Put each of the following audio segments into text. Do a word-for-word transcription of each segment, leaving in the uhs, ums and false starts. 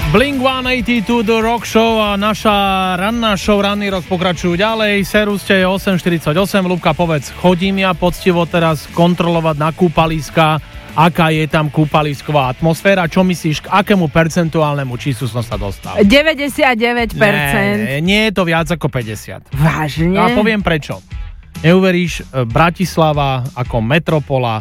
Blink stoosemdesiatdva The Rock Show a naša ranná show Ranný rok pokračujú ďalej. Serúste je osem štyridsaťosem. Ľubka, povedz, chodím ja poctivo teraz kontrolovať na kúpaliska, aká je tam kúpalisková atmosféra. Čo myslíš, k akému percentuálnemu číslu som sa dostal? deväťdesiatdeväť percent. Nie, nie je to viac ako päťdesiat. Vážne? A poviem prečo. Neuveríš, Bratislava ako metropola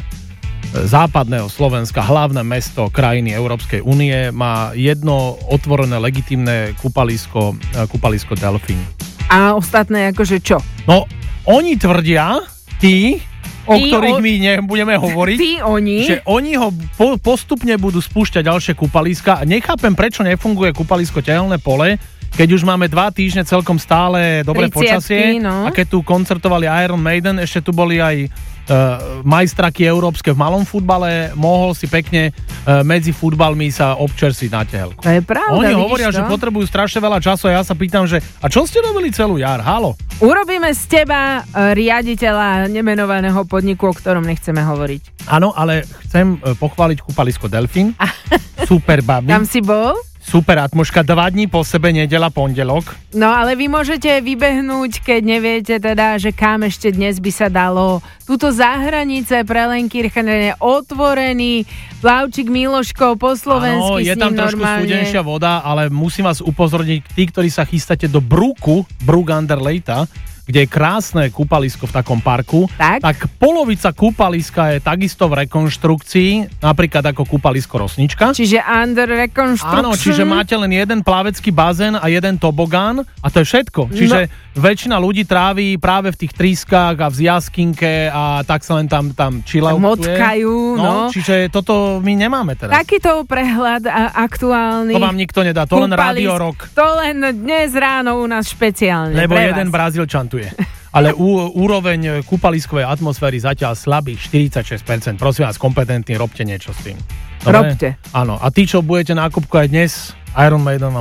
západného Slovenska, hlavné mesto krajiny Európskej únie, má jedno otvorené legitímne kúpalisko, kúpalisko Delfín. A ostatné akože čo? No, oni tvrdia, tí, o tí ktorých o... my nebudeme hovoriť, tí oni? že oni ho po, postupne budú spúšťať ďalšie kúpaliska a nechápem, prečo nefunguje kúpalisko Tehelné pole, keď už máme dva týždne celkom stále dobré počasie, no. A keď tu koncertovali Iron Maiden, ešte tu boli aj Uh, majstraky európske v malom futbale, mohol si pekne uh, medzi futbalmi sa občerstviť na tehelku. To je pravda, Oni vidíš hovoria, to? že potrebujú strašne veľa času a ja sa pýtam, že a čo ste robili celú jar? Halo? Urobíme z teba uh, riaditeľa nemenovaného podniku, o ktorom nechceme hovoriť. Áno, ale chcem uh, pochváliť kúpalisko Delfín. Super babi. Tam si bol? Super atmoška, dva dní po sebe, nedeľa, pondelok. No ale vy môžete vybehnúť, keď neviete teda, že kam ešte dnes by sa dalo. Tuto za hranice pre Lenkirchen je otvorený, plavčík Miloško po slovensky s ním normálne. Áno, je tam trošku studenšia voda, ale musím vás upozorniť, tí, ktorí sa chystáte do Bruku, Brook under Leitha, kde je krásne kúpalisko v takom parku, tak? tak polovica kúpaliska je takisto v rekonštrukcii, napríklad ako kúpalisko Rosnička. Čiže under reconstruction. Áno, čiže máte len jeden plavecký bazén a jeden tobogán a to je všetko. Čiže no. väčšina ľudí tráví práve v tých trískach a v zjaskinke a tak sa len tam, tam chilloutuje. Motkajú, no. no. Čiže toto my nemáme teraz. Takýto prehľad a aktuálny. To vám nikto nedá, to len Radio Rock. To len dnes ráno u nás špeciálne. Lebo jeden Brazílčan tu je. Ale ú, úroveň kúpaliskovej atmosféry zatiaľ slabých štyridsaťšesť percent. Prosím vás, kompetentní, robte niečo s tým. Dobre? Robte. Áno, a tí, čo budete nákupkovať dnes, Iron Maiden vám